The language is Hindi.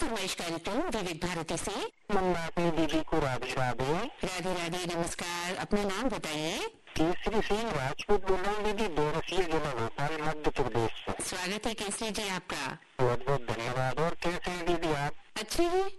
फरमाइश कार्यक्रम विविध भारती से। मैं अपनी दीदी को राधे राधे। राधे राधे, नमस्कार। अपना नाम बताइए। केसरी सिंह राजपूत बोल रहा हूँ दीदी, दोरसिया जिला भोपाल मध्य प्रदेश से। स्वागत है केसरी जी आपका। बहुत बहुत धन्यवाद। और कैसे हैं दीदी आप? अच्छे हैं।